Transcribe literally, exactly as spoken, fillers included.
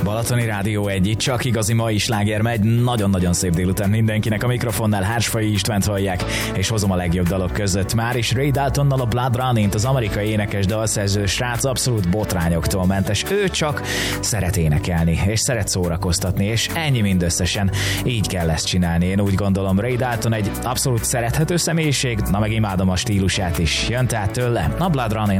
Balatoni Rádió egy, itt csak igazi mai sláger megy. Nagyon-nagyon szép délután mindenkinek. A mikrofonnál Hársfai Istvánt hallják, és hozom a legjobb dalok között. Már is Ray Daltonnal a Blood Running-t, az amerikai énekes dalszerző srác abszolút botrányoktól mentes. Ő csak szeret énekelni, és szeret szórakoztatni, és ennyi mindösszesen. Így kell ezt csinálni. Én úgy gondolom, Ray Dalton egy abszolút szerethető személyiség, na meg imádom a stílusát is. Jön tehát tőle a Blood Running.